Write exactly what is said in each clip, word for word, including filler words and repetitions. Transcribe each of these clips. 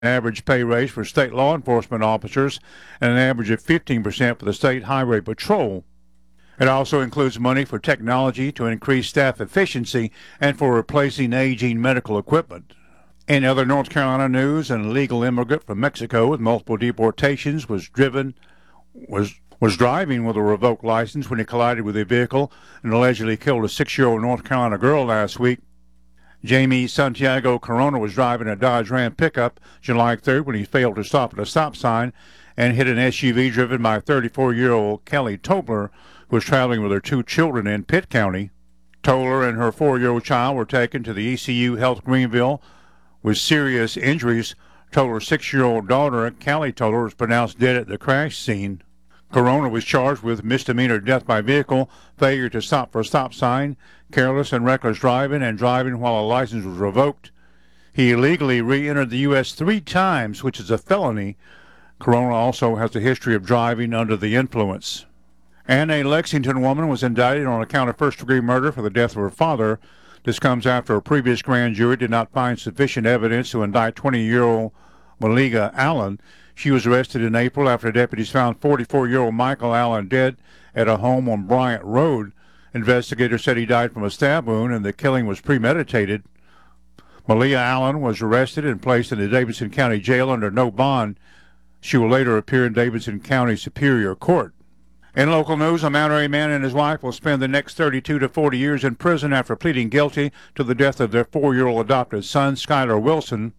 average pay raise for state law enforcement officers and an average of fifteen percent for the state highway patrol. It also includes money for technology to increase staff efficiency and for replacing aging medical equipment. In other North Carolina news, an illegal immigrant from Mexico with multiple deportations was driven was was driving with a revoked license when he collided with a vehicle and allegedly killed a six-year-old North Carolina girl last week. Jamie Santiago Corona was driving a Dodge Ram pickup July third when he failed to stop at a stop sign and hit an S U V driven by thirty-four-year-old Kelly Tobler, who was traveling with her two children in Pitt County. Tobler and her four-year-old child were taken to the E C U Health Greenville with serious injuries. Tobler's six-year-old daughter, Kelly Tobler, was pronounced dead at the crash scene. Corona was charged with misdemeanor death by vehicle, failure to stop for a stop sign, careless and reckless driving, and driving while a license was revoked. He illegally re-entered the U S three times, which is a felony. Corona also has a history of driving under the influence. And a Lexington woman was indicted on account of first-degree murder for the death of her father. This comes after a previous grand jury did not find sufficient evidence to indict twenty-year-old Maliga Allen. She was arrested in April after deputies found forty-four-year-old Michael Allen dead at a home on Bryant Road. Investigators said he died from a stab wound and the killing was premeditated. Malia Allen was arrested and placed in the Davidson County Jail under no bond. She will later appear in Davidson County Superior Court. In local news, a Mount Airy man and his wife will spend the next thirty-two to forty years in prison after pleading guilty to the death of their four-year-old adopted son, Skylar Wilson.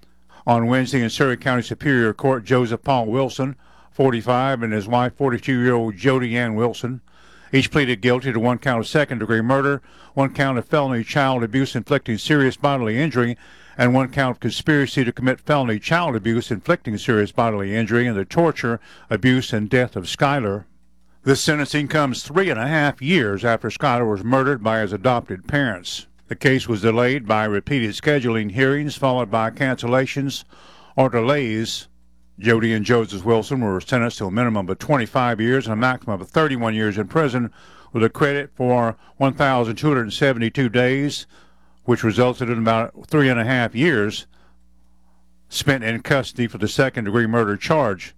On Wednesday in Surrey County Superior Court, Joseph Paul Wilson, forty-five, and his wife, forty-two-year-old Jody Ann Wilson, each pleaded guilty to one count of second-degree murder, one count of felony child abuse inflicting serious bodily injury, and one count of conspiracy to commit felony child abuse inflicting serious bodily injury and the torture, abuse, and death of Skylar. This sentencing comes three and a half years after Skylar was murdered by his adopted parents. The case was delayed by repeated scheduling hearings followed by cancellations or delays. Jody and Joseph Wilson were sentenced to a minimum of twenty-five years and a maximum of thirty-one years in prison with a credit for one thousand two hundred seventy-two days, which resulted in about three and a half years spent in custody for the second-degree murder charge.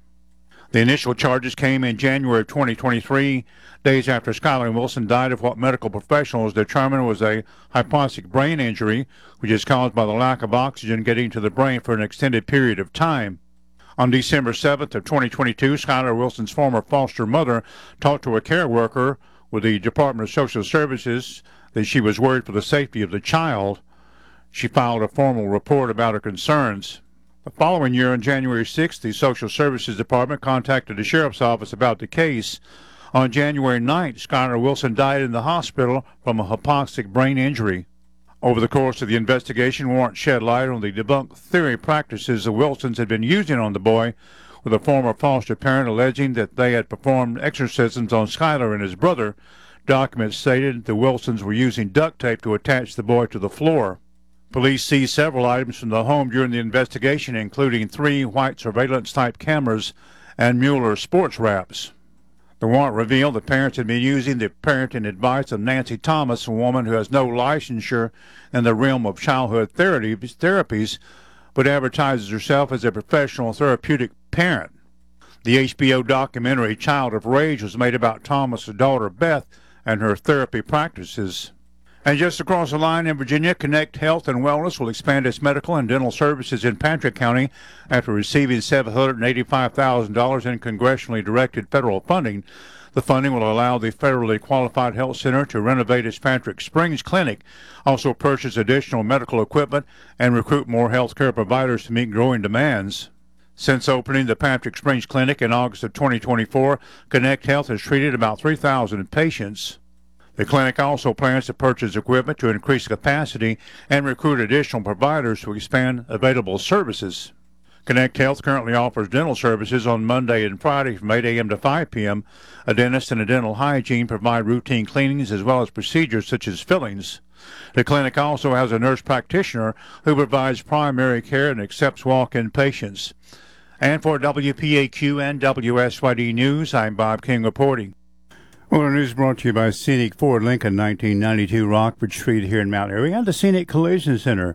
The initial charges came in January of twenty twenty-three, days after Skylar Wilson died of what medical professionals determined was a hypoxic brain injury, which is caused by the lack of oxygen getting to the brain for an extended period of time. On December seventh of twenty twenty-two, Skylar Wilson's former foster mother talked to a care worker with the Department of Social Services that she was worried for the safety of the child. She filed a formal report about her concerns. The following year, on January sixth, the Social Services Department contacted the Sheriff's Office about the case. On January ninth, Skylar Wilson died in the hospital from a hypoxic brain injury. Over the course of the investigation, warrants shed light on the debunked theory practices the Wilsons had been using on the boy, with a former foster parent alleging that they had performed exorcisms on Skylar and his brother. Documents stated the Wilsons were using duct tape to attach the boy to the floor. Police seized several items from the home during the investigation, including three white surveillance-type cameras and Mueller sports wraps. The warrant revealed that parents had been using the parenting advice of Nancy Thomas, a woman who has no licensure in the realm of childhood therapies, but advertises herself as a professional therapeutic parent. The H B O documentary Child of Rage was made about Thomas's daughter Beth and her therapy practices. And just across the line in Virginia, Connect Health and Wellness will expand its medical and dental services in Patrick County after receiving seven hundred eighty-five thousand dollars in congressionally directed federal funding. The funding will allow the federally qualified health center to renovate its Patrick Springs clinic, also purchase additional medical equipment, and recruit more health care providers to meet growing demands. Since opening the Patrick Springs Clinic in August of twenty twenty-four, Connect Health has treated about three thousand patients. The clinic also plans to purchase equipment to increase capacity and recruit additional providers to expand available services. Connect Health currently offers dental services on Monday and Friday from eight a.m. to five p.m. A dentist and a dental hygiene provide routine cleanings as well as procedures such as fillings. The clinic also has a nurse practitioner who provides primary care and accepts walk-in patients. And for W P A Q and W S Y D News, I'm Bob King reporting. Well, our news is brought to you by Scenic Ford, Lincoln, nineteen ninety-two Rockford Street here in Mount Airy, and the Scenic Collision Center.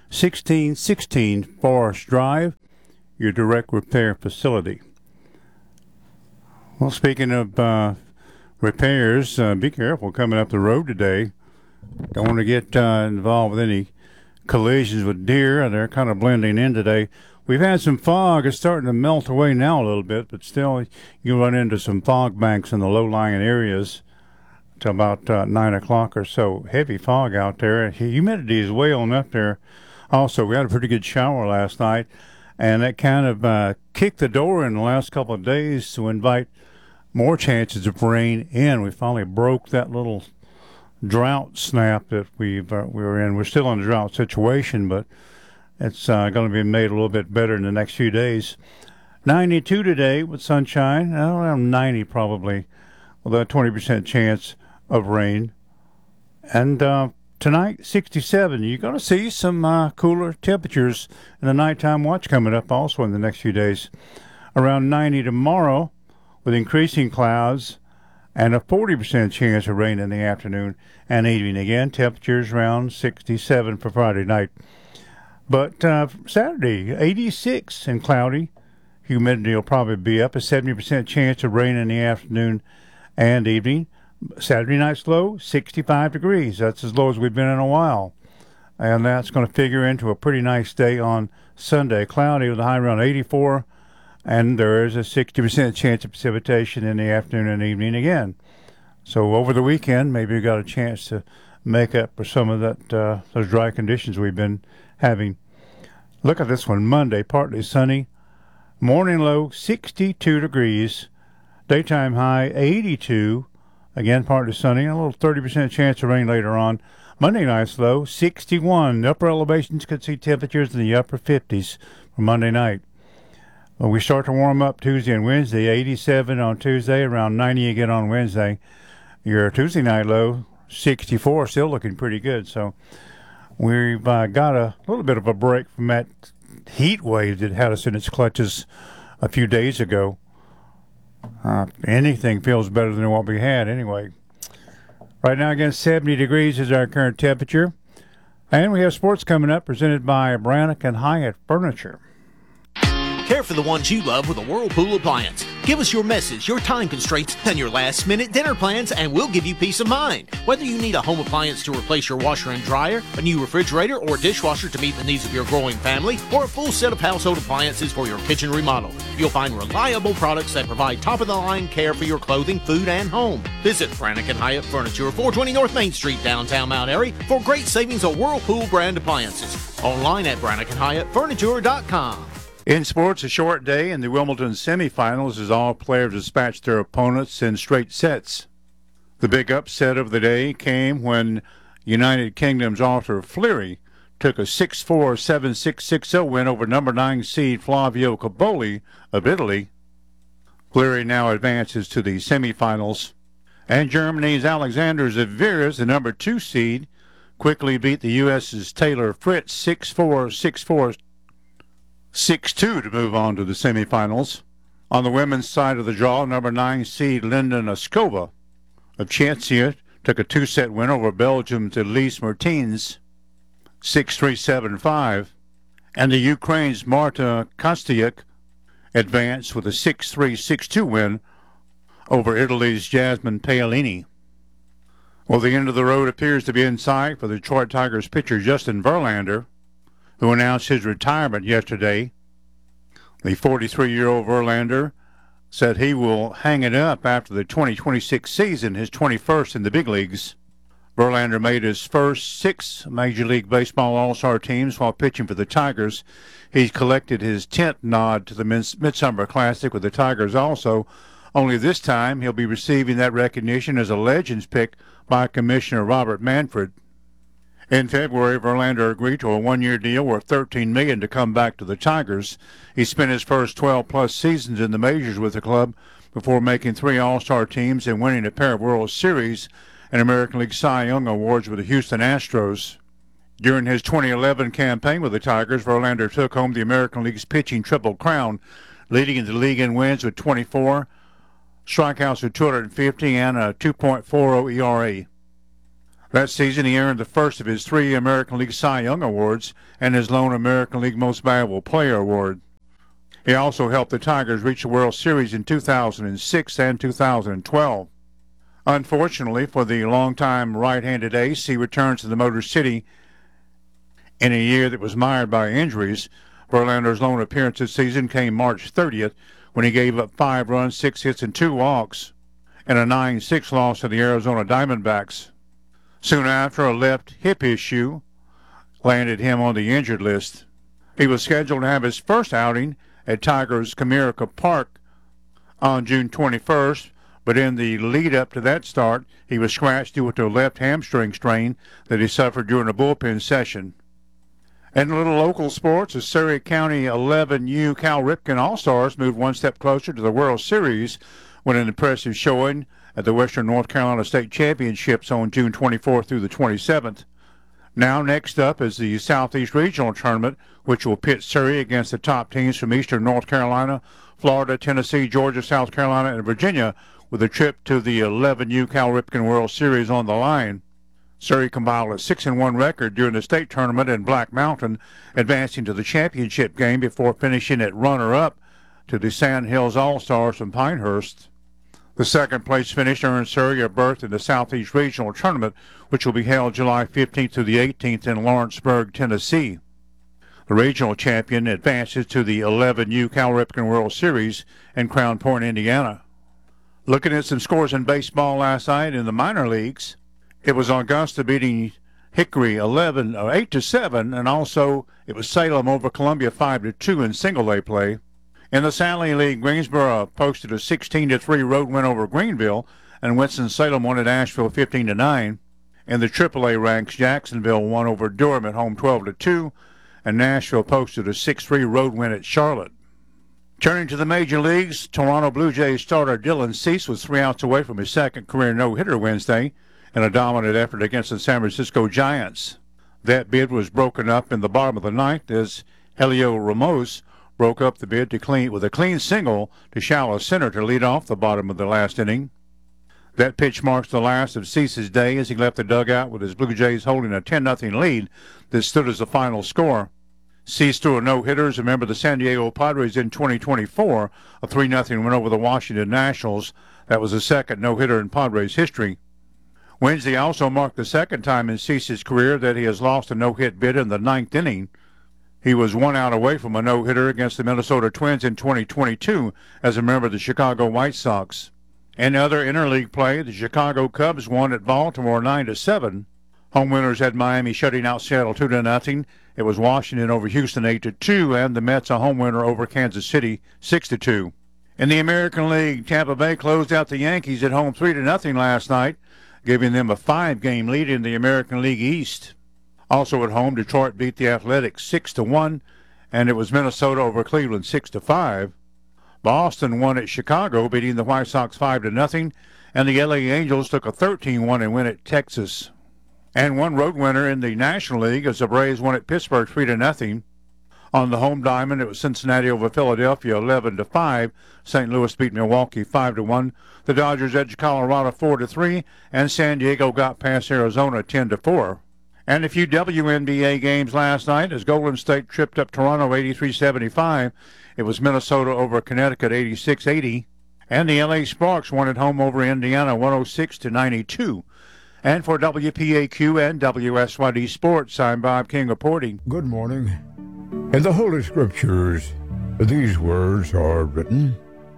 sixteen sixteen Forest Drive, your direct repair facility. Well, speaking of uh, repairs, uh, be careful coming up the road today. Don't want to get uh, involved with any collisions with deer. They're kind of blending in today. We've had some fog. It's starting to melt away now a little bit, but still you run into some fog banks in the low-lying areas till about uh, nine o'clock or so. Heavy fog out there. Humidity is way on up there. Also, we had a pretty good shower last night, and that kind of uh, kicked the door in the last couple of days to invite more chances of rain in. We finally broke that little drought snap that we've uh, we were in. We're still in a drought situation, but it's uh, going to be made a little bit better in the next few days. ninety-two today with sunshine, around ninety probably, with a twenty percent chance of rain. And uh, tonight, sixty-seven. You're going to see some uh, cooler temperatures in the nighttime watch coming up also in the next few days. Around ninety tomorrow with increasing clouds and a forty percent chance of rain in the afternoon and evening. Again, temperatures around sixty-seven for Friday night. But uh, Saturday, eighty-six and cloudy. Humidity will probably be up. A seventy percent chance of rain in the afternoon and evening. Saturday night's low, sixty-five degrees. That's as low as we've been in a while. And that's going to figure into a pretty nice day on Sunday. Cloudy with a high around eighty-four. And there is a sixty percent chance of precipitation in the afternoon and evening again. So over the weekend, maybe you got a chance to make up for some of that uh, those dry conditions we've been having. Look at this one. Monday, partly sunny. Morning low, sixty-two degrees. Daytime high, eighty-two. Again, partly sunny. A little thirty percent chance of rain later on. Monday night's low, sixty-one. The upper elevations could see temperatures in the upper fifties for Monday night. Well, we start to warm up Tuesday and Wednesday, eighty-seven on Tuesday, around ninety again on Wednesday. Your Tuesday night low, sixty-four, still looking pretty good. So we've uh, got a little bit of a break from that heat wave that had us in its clutches a few days ago. Uh, anything feels better than what we had anyway. Right now, again, seventy degrees is our current temperature. And we have sports coming up presented by Brannock and Hyatt Furniture. Care for the ones you love with a Whirlpool appliance. Give us your message, your time constraints, and your last-minute dinner plans, and we'll give you peace of mind. Whether you need a home appliance to replace your washer and dryer, a new refrigerator or dishwasher to meet the needs of your growing family, or a full set of household appliances for your kitchen remodel, you'll find reliable products that provide top-of-the-line care for your clothing, food, and home. Visit Brannock and Hyatt Furniture, four twenty North Main Street, downtown Mount Airy, for great savings on Whirlpool brand appliances. Online at Brannock and Hyatt Furniture dot com. In sports, a short day in the Wimbledon semifinals as all players dispatched their opponents in straight sets. The big upset of the day came when United Kingdom's Arthur Fleary took a six four, seven six, six oh win over number nine seed Flavio Cobolli of Italy. Fleary now advances to the semifinals. And Germany's Alexander Zverev, the number two seed, quickly beat the U S's Taylor Fritz six four, six four, six two to move on to the semifinals. On the women's side of the draw, number nine seed Linda Noskova of Chechnya took a two-set win over Belgium's Elise Mertens, six three, seven five. And the Ukraine's Marta Kostyuk advanced with a six three, six two win over Italy's Jasmine Paolini. Well, the end of the road appears to be in sight for the Detroit Tigers pitcher Justin Verlander, who announced his retirement yesterday. The forty-three-year-old Verlander said he will hang it up after the twenty twenty-six season, his twenty-first in the big leagues. Verlander made his first six Major League Baseball All-Star teams while pitching for the Tigers. He's collected his tenth nod to the Midsummer Classic with the Tigers also, only this time he'll be receiving that recognition as a Legends pick by Commissioner Robert Manfred. In February, Verlander agreed to a one-year deal worth thirteen million dollars to come back to the Tigers. He spent his first twelve-plus seasons in the majors with the club before making three All-Star teams and winning a pair of World Series and American League Cy Young Awards with the Houston Astros. During his twenty eleven campaign with the Tigers, Verlander took home the American League's pitching Triple Crown, leading the league in wins with twenty-four, strikeouts with two hundred fifty, and a two point four oh E R A. That season, he earned the first of his three American League Cy Young Awards and his lone American League Most Valuable Player Award. He also helped the Tigers reach the World Series in two thousand six and two thousand twelve. Unfortunately for the longtime right-handed ace, he returns to the Motor City in a year that was mired by injuries. Verlander's lone appearance this season came March thirtieth when he gave up five runs, six hits, and two walks in a nine six loss to the Arizona Diamondbacks. Soon after, a left hip issue landed him on the injured list. He was scheduled to have his first outing at Tigers Comerica Park on June twenty-first, but in the lead-up to that start, he was scratched due to a left hamstring strain that he suffered during a bullpen session. In little local sports, the Surrey County eleven U Cal Ripken All-Stars moved one step closer to the World Series with an impressive showing at the Western North Carolina State Championships on June twenty-fourth through the twenty-seventh. Now next up is the Southeast Regional Tournament, which will pit Surrey against the top teams from Eastern North Carolina, Florida, Tennessee, Georgia, South Carolina, and Virginia, with a trip to the eleven U Cal Ripken World Series on the line. Surrey compiled a six and one record during the state tournament in Black Mountain, advancing to the championship game before finishing at runner-up to the Sand Hills All-Stars from Pinehurst. The second-place finish earned Surrey a berth in the Southeast Regional Tournament, which will be held July fifteenth through the eighteenth in Lawrenceburg, Tennessee. The regional champion advances to the eleven U Cal Ripken World Series in Crown Point, Indiana. Looking at some scores in baseball last night in the minor leagues, it was Augusta beating Hickory eleven or eight to seven, and also it was Salem over Columbia five to two in single-A play. In the Sally League, Greensboro posted a sixteen to three road win over Greenville, and Winston-Salem won at Asheville fifteen to nine. In the triple A ranks, Jacksonville won over Durham at home twelve to two, and Nashville posted a six three road win at Charlotte. Turning to the major leagues, Toronto Blue Jays starter Dylan Cease was three outs away from his second career no-hitter Wednesday in a dominant effort against the San Francisco Giants. That bid was broken up in the bottom of the ninth as Helio Ramos broke up the bid to clean with a clean single to shallow center to lead off the bottom of the last inning. That pitch marks the last of Cease's day as he left the dugout with his Blue Jays holding a ten nothing lead that stood as the final score. Cease threw a no-hitter as a member of the San Diego Padres in twenty twenty-four, a three nothing win over the Washington Nationals. That was the second no-hitter in Padres history. Wednesday also marked the second time in Cease's career that he has lost a no-hit bid in the ninth inning. He was one out away from a no-hitter against the Minnesota Twins in twenty twenty-two as a member of the Chicago White Sox. In other interleague play, the Chicago Cubs won at Baltimore nine to seven. Home winners had Miami shutting out Seattle two to nothing. It was Washington over Houston eight to two, and the Mets a home winner over Kansas City six to two. In the American League, Tampa Bay closed out the Yankees at home three to nothing last night, giving them a five-game lead in the American League East. Also at home, Detroit beat the Athletics six to one, and it was Minnesota over Cleveland six to five. Boston won at Chicago, beating the White Sox five to nothing, and the L A Angels took a thirteen one and win at Texas. And one road winner in the National League as the Braves won at Pittsburgh three to nothing. On the home diamond, it was Cincinnati over Philadelphia eleven to five. Saint Louis beat Milwaukee five to one. The Dodgers edged Colorado four to three, and San Diego got past Arizona ten to four. And a few W N B A games last night as Golden State tripped up Toronto eighty-three seventy-five. It was Minnesota over Connecticut eighty-six eighty. And the L A Sparks won at home over Indiana one oh six to ninety-two. And for W P A Q and W S Y D Sports, I'm Bob King reporting. Good morning. In the Holy Scriptures, these words are written,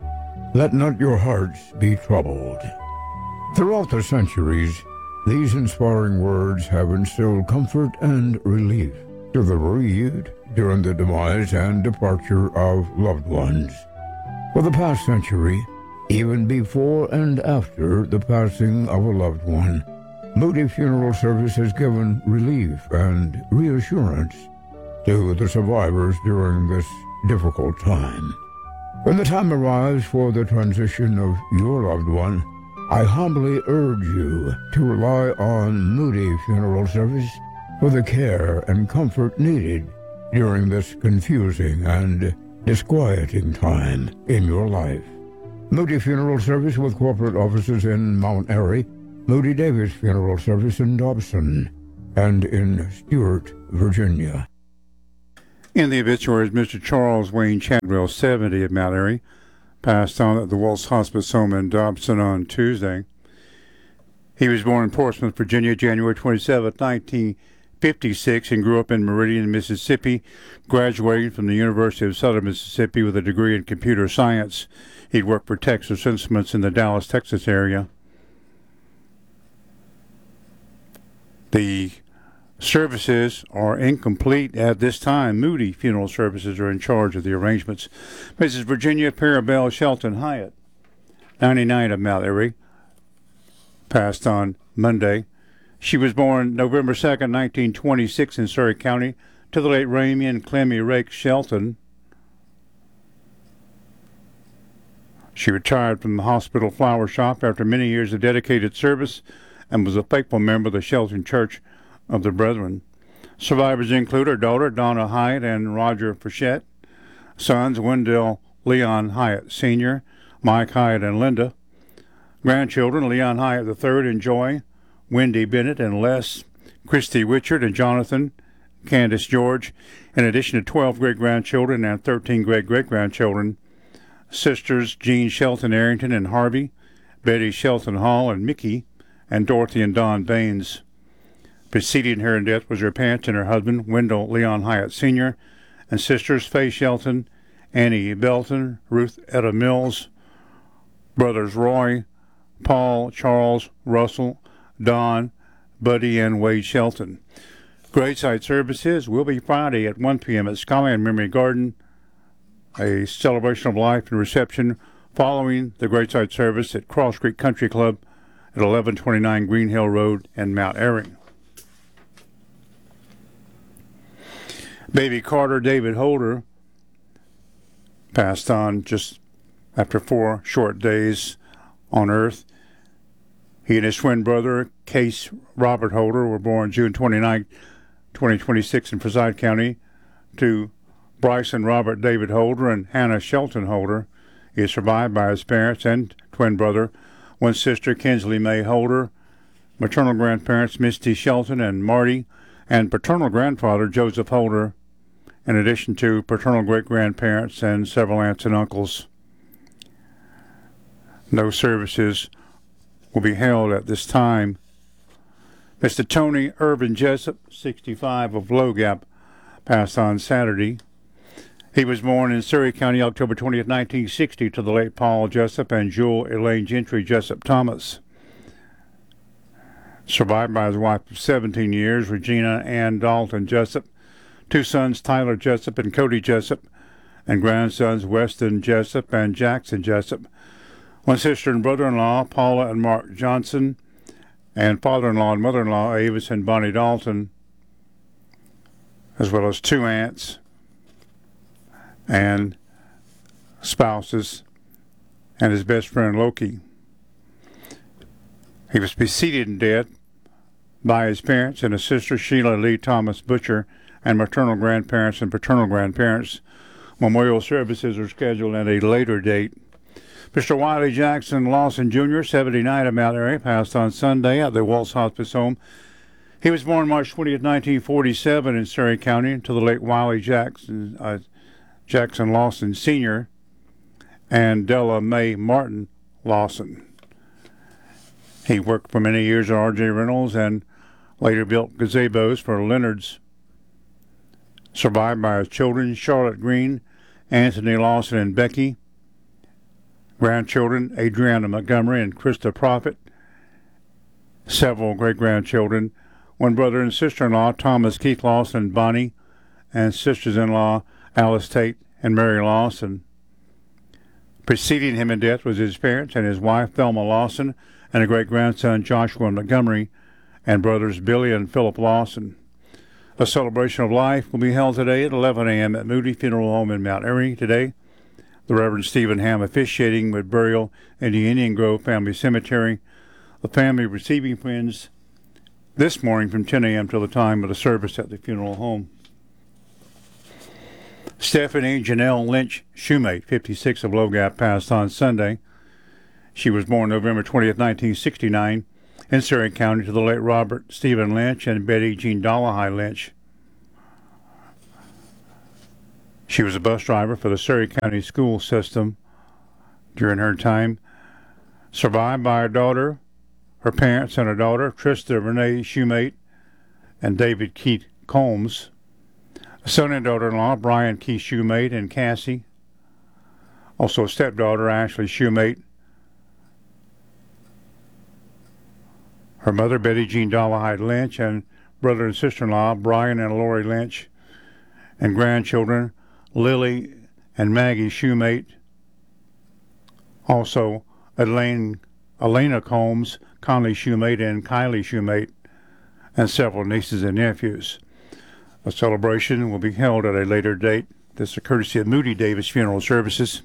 "Let not your hearts be troubled." Throughout the centuries, these inspiring words have instilled comfort and relief to the bereaved during the demise and departure of loved ones. For the past century, even before and after the passing of a loved one, Moody Funeral Service has given relief and reassurance to the survivors during this difficult time. When the time arrives for the transition of your loved one, I humbly urge you to rely on Moody Funeral Service for the care and comfort needed during this confusing and disquieting time in your life. Moody Funeral Service, with corporate offices in Mount Airy, Moody Davis Funeral Service in Dobson and in Stuart, Virginia. In the obituaries, Mister Charles Wayne Chadwell, seventy, of Mount Airy, passed on at the Waltz Hospice Home in Dobson on Tuesday. He was born in Portsmouth, Virginia, January twenty-seventh, nineteen fifty-six, and grew up in Meridian, Mississippi, graduating from the University of Southern Mississippi with a degree in computer science. He'd worked for Texas Instruments in the Dallas, Texas area. The services are incomplete at this time. Moody Funeral Services are in charge of the arrangements. Missus Virginia Parabelle Shelton Hyatt, ninety-nine, of Mount Airy, passed on Monday. She was born November second, nineteen twenty-six, in Surrey County, to the late Ramey and Clemmy Rake Shelton. She retired from the hospital flower shop after many years of dedicated service and was a faithful member of the Shelton Church of the Brethren. Survivors include her daughter, Donna Hyatt, and Roger Frechette, sons, Wendell Leon Hyatt Senior, Mike Hyatt, and Linda, grandchildren, Leon Hyatt the third and Joy, Wendy Bennett and Les, Christy Richard and Jonathan, Candace George, in addition to twelve great-grandchildren and thirteen great-great-grandchildren, sisters Jean Shelton Arrington and Harvey, Betty Shelton Hall and Mickey, and Dorothy and Don Baines. Preceding her in death was her parents and her husband, Wendell Leon Hyatt Senior, and sisters Faye Shelton, Annie Belton, Ruth Etta Mills, brothers Roy, Paul, Charles, Russell, Don, Buddy, and Wade Shelton. Graveside services will be Friday at one p.m. at Skyline Memory Garden, a celebration of life and reception following the graveside service at Cross Creek Country Club at eleven twenty-nine Green Hill Road in Mount Airy. Baby Carter David Holder passed on just after four short days on Earth. He and his twin brother, Case Robert Holder, were born June twenty-ninth, twenty twenty-six in Forsyth County to Bryson Robert David Holder and Hannah Shelton Holder. He is survived by his parents and twin brother, one sister, Kinsley May Holder, maternal grandparents, Misty Shelton and Marty, and paternal grandfather, Joseph Holder, in addition to paternal great-grandparents and several aunts and uncles. No services will be held at this time. Mister Tony Irvin Jessup, sixty-five, of Low Gap, passed on Saturday. He was born in Surrey County, October twentieth, nineteen sixty, to the late Paul Jessup and Jewel Elaine Gentry Jessup Thomas. Survived by his wife of seventeen years, Regina Ann Dalton Jessup, two sons, Tyler Jessup and Cody Jessup, and grandsons, Weston Jessup and Jackson Jessup, one sister and brother-in-law, Paula and Mark Johnson, and father-in-law and mother-in-law, Avis and Bonnie Dalton, as well as two aunts and spouses, and his best friend Loki. He was preceded in death by his parents and a sister, Sheila Lee Thomas Butcher, and maternal grandparents and paternal grandparents. Memorial services are scheduled at a later date. Mister Wiley Jackson Lawson Junior, seventy-nine, of Mount Airy, passed on Sunday at the Waltz Hospice Home. He was born March twentieth, nineteen forty-seven, in Surrey County, to the late Wiley Jackson uh, Jackson Lawson Senior and Della Mae Martin Lawson. He worked for many years at R J Reynolds and later built gazebos for Leonard's. Survived by his children, Charlotte Green, Anthony Lawson, and Becky. Grandchildren, Adriana Montgomery and Krista Prophet. Several great-grandchildren, one brother and sister-in-law, Thomas Keith Lawson and Bonnie, and sisters-in-law, Alice Tate and Mary Lawson. Preceding him in death was his parents and his wife, Thelma Lawson, and a great-grandson, Joshua Montgomery, and brothers Billy and Philip Lawson. A celebration of life will be held today at eleven a.m. at Moody Funeral Home in Mount Airy. Today, the Reverend Stephen Ham officiating with burial in the Indian Grove Family Cemetery. The family receiving friends this morning from ten a.m. till the time of the service at the funeral home. Stephanie Janelle Lynch Shoemate, fifty-six, of Low Gap, passed on Sunday. She was born November twentieth, nineteen sixty-nine, in Surrey County to the late Robert Stephen Lynch and Betty Jean Dollahide Lynch. She was a bus driver for the Surrey County school system during her time. Survived by her daughter, her parents, and her daughter, Trista Renee Shoemate and David Keith Combs. A son and daughter-in-law, Brian Keith Shoemate and Cassie. Also a stepdaughter, Ashley Shoemate. Her mother, Betty Jean Dollahide Lynch, and brother and sister-in-law, Brian and Lori Lynch. And grandchildren, Lily and Maggie Shoemate. Also, Elaine, Elena Combs, Conley Shoemate, and Kylie Shoemate, and several nieces and nephews. A celebration will be held at a later date. This is a courtesy of Moody Davis Funeral Services.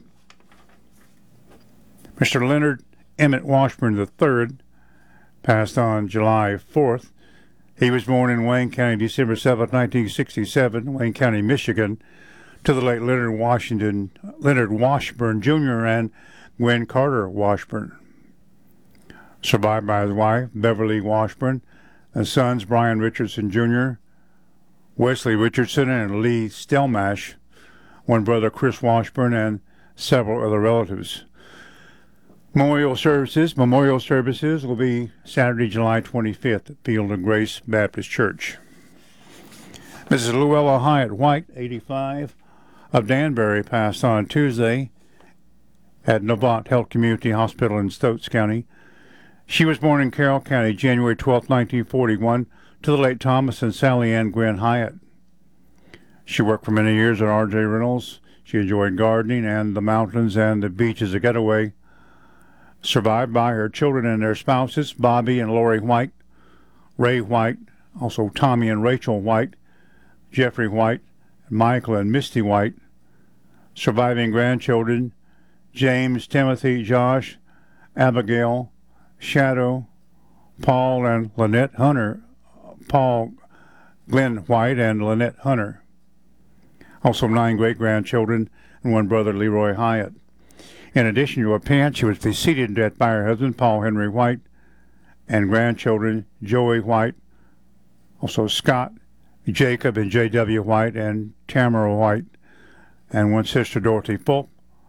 Mister Leonard Emmett Washburn the third passed on July fourth. He was born in Wayne County, December seventh, nineteen sixty-seven, Wayne County, Michigan, to the late Leonard Washington, Leonard Washburn Junior and Gwen Carter Washburn. Survived by his wife, Beverly Washburn, and sons Brian Richardson Junior, Wesley Richardson, and Lee Stelmash, one brother Chris Washburn, and several other relatives. Memorial services. Memorial services will be Saturday, July twenty-fifth at Field of Grace Baptist Church. Missus Luella Hyatt White, eighty-five, of Danbury, passed on Tuesday at Novant Health Community Hospital in Stokes County. She was born in Carroll County, January twelfth, nineteen forty-one, to the late Thomas and Sally Ann Gwen Hyatt. She worked for many years at R J Reynolds. She enjoyed gardening and the mountains and the beach as a getaway. Survived by her children and their spouses, Bobby and Lori White, Ray White, also Tommy and Rachel White, Jeffrey White, Michael and Misty White. Surviving grandchildren, James, Timothy, Josh, Abigail, Shadow, Paul and Lynette Hunter, Paul, Glenn White, and Lynette Hunter. Also nine great-grandchildren and one brother, Leroy Hyatt. In addition to her parents, she was preceded in death by her husband, Paul Henry White, and grandchildren, Joey White, also Scott, Jacob, and J W White, and Tamara White, and one sister, Dorothy Fulk,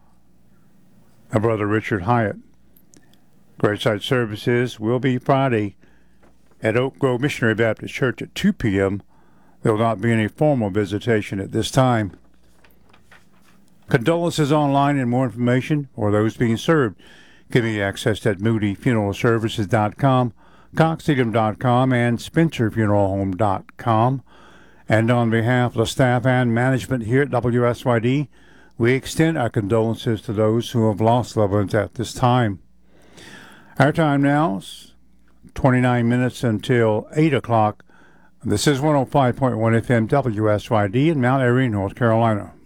a brother, Richard Hyatt. Graveside services will be Friday at Oak Grove Missionary Baptist Church at two p.m. There will not be any formal visitation at this time. Condolences online and more information, or those being served, can be accessed at moody funeral services dot com, cox edom dot com, and spencer funeral home dot com. And on behalf of the staff and management here at W S Y D, we extend our condolences to those who have lost loved ones at this time. Our time now is twenty-nine minutes until eight o'clock. This is one oh five point one F M W S Y D in Mount Airy, North Carolina.